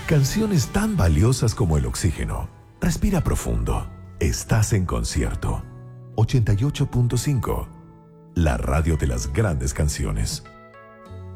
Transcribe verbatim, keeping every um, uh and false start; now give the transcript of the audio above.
Canciones tan valiosas como el oxígeno. Respira profundo. Estás en Concierto. ochenta y ocho punto cinco. La radio de las grandes canciones.